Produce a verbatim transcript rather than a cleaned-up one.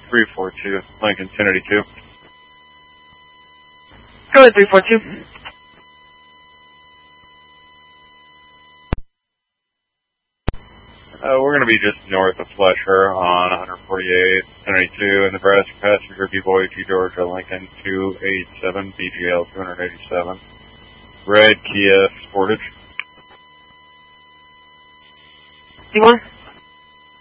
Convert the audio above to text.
three four two, Lincoln ten eighty-two. Go ahead, three four two. Uh, we're going to be just north of Flesher on one forty-eight, ten eighty-two, in Nebraska passenger Devoy to Georgia, Lincoln two eighty-seven, B G L two eighty-seven. Red Kia Sportage. D one.